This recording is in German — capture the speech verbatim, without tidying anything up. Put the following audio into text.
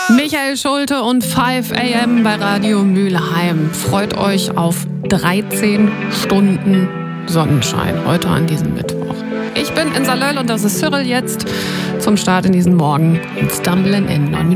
Michael Schulte und fünf a m bei Radio Mülheim. Freut euch auf dreizehn Stunden Sonnenschein heute an diesem Mittwoch. Ich bin in Salöll und das ist Cyril jetzt zum Start in diesen Morgen. Und Stumbling in neun Minuten.